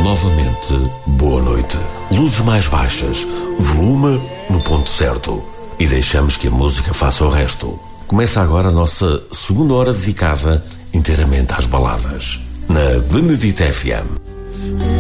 Novamente, boa noite. Luzes mais baixas, volume no ponto certo. E deixamos que a música faça o resto. Começa agora a nossa segunda hora dedicada inteiramente às baladas. Na Benedita FM.